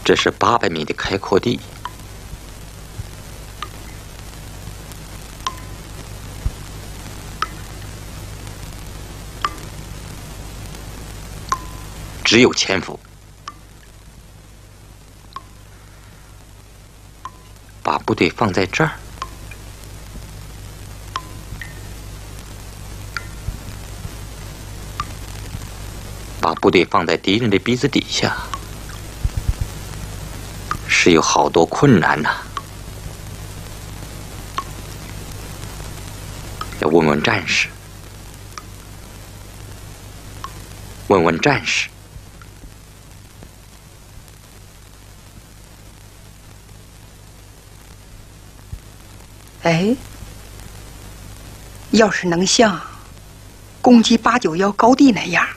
这是800米的开阔地，只有潜伏。把部队放在这儿，把部队放在敌人的鼻子底下，是有好多困难呐。要问问战士，问问战士。 哎，要是能像攻击891高地那样，